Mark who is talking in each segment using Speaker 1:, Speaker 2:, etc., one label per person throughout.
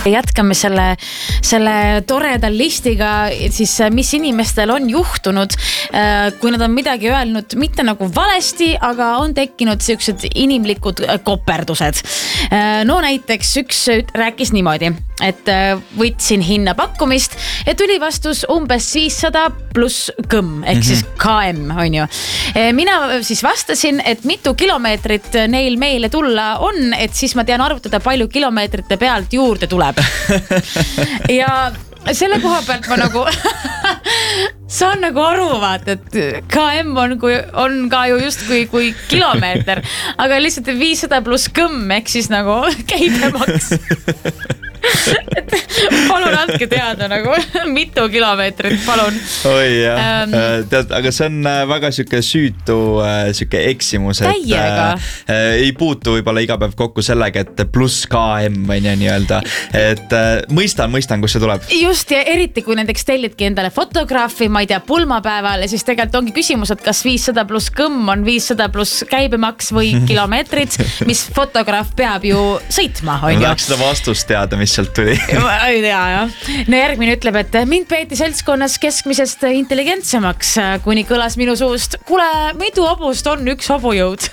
Speaker 1: Jätkame selle toreda listiga, siis mis inimestel on juhtunud, kui nad on midagi öelnud, mitte nagu valesti, aga on tekkinud sellised inimlikud koperdused. No näiteks üks rääkis niimoodi, et võtsin hinnapakkumist ja tuli vastus umbes 500 pluss kõmm, ehk siis KM on ju. Mina siis vastasin, et mitu kilomeetrit neil meile tulla on, et siis ma tean arvutada, palju kilomeetrite pealt juurde tuleb. Ja selle koha pealt ma nagu saan nagu aru vaata, et KM on ka ju just kui kilomeeter, aga lihtsalt 500 pluss kõmm, ehk siis nagu käibemaks. Et palun andke teada nagu mitu kilomeetrit, palun.
Speaker 2: Oi jah, tead, aga see on väga süke süütu süke eksimus, et ei puutu võibolla iga päev kokku sellega, et pluss KM on ja nii öelda, et mõistan, kus see tuleb.
Speaker 1: Just, ja eriti kui näiteks tellidki endale fotograafi, ma ei tea, pulmapäeval ja siis tegelikult ongi küsimus, et kas 500 pluss kõmm on 500 pluss käibemaks või kilomeetrid, mis fotograaf peab ju sõitma, on ju.
Speaker 2: Ma tahaks seda vastust teada, mis sealt tuli.
Speaker 1: Ma ei tea, jah. No järgmine ütleb, et mind peeti seltskonnas keskmisest intelligentsemaks, kuni kõlas minu suust, kuule, mitu hobust on üks hobujõud?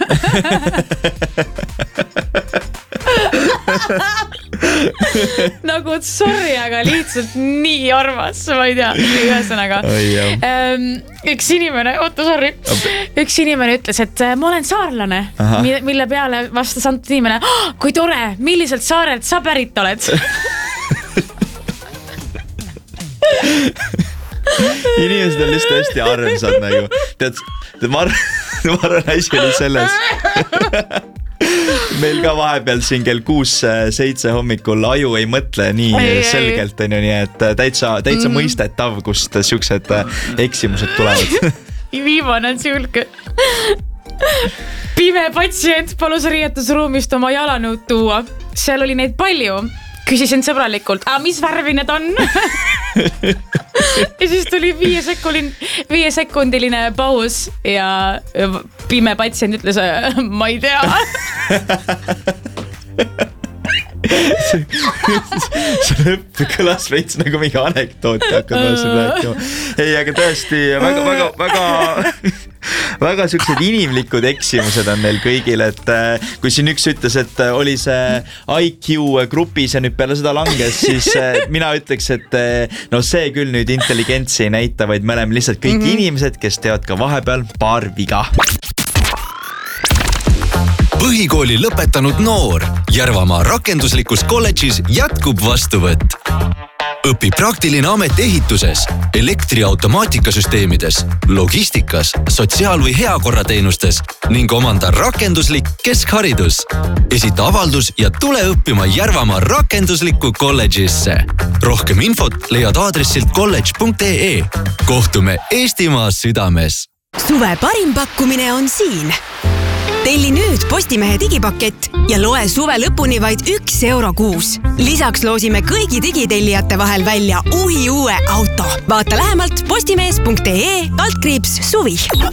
Speaker 1: Nagu, sorry, aga lihtsalt nii armas, ma ei tea, ühesõnaga. Üks inimene ütles, et ma olen saarlane, mille peale vastas antud inimene, kui tore, milliselt saarelt sa pärit oled?
Speaker 2: Inimesed on lihtsalt hästi armsad nagu. Tead, ma arvan asi oli selles. Meil ka vahepeal siin kell 6-7 hommikul aju ei mõtle nii selgelt, nii et täitsa mõistetav, kust siuksed eksimused tulevad.
Speaker 1: Viimane on siulke. Pime patsient palus riietusruumist oma jalanõud tuua. Seal oli neid palju. Küsisin sõbralikult, mis värvi need on? Ja siis tuli 5-sekundiline paus ja pime patsient ütles, ma ei tea.
Speaker 2: See lõpp kõlas veits nagu mingi anekdoot ei, aga tõesti väga siuksed inimlikud eksimused on neil kõigil, et kui siin üks ütles, et oli see IQ grupis ja nüüd peale seda langes, siis mina ütleks, et no see küll nüüd intelligentsi ei näita, vaid me oleme lihtsalt kõik inimesed, kes teevad ka vahepeal paar viga.
Speaker 3: Põhikooli lõpetanud noor Järvamaa rakenduslikus kolledžis jätkub vastuvõtt. Õpi praktiline amet ehituses, elektriautomaatikasüsteemides, logistikas, sotsiaal- või heakorrateenustes ning omanda rakenduslik keskharidus. Esita avaldus ja tule õppima Järvamaa rakenduslikku kolledžisse. Rohkem infot leiad aadressilt college.ee. Kohtume Eestimaa südames.
Speaker 4: Suve parim pakkumine on siin. Telli nüüd Postimehe digipakett ja loe suve lõpuni vaid €1 kuus. Lisaks loosime kõigi digitellijate vahel välja uue auto. Vaata lähemalt postimees.ee/suvi.